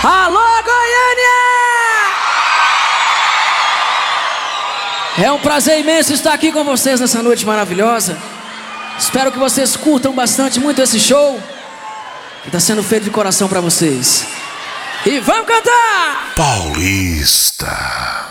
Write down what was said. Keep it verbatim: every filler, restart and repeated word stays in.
Alô, Goiânia! É um prazer imenso estar aqui com vocês nessa noite maravilhosa. Espero que vocês curtam bastante muito esse show que está sendo feito de coração para vocês. E vamos cantar! Paulista.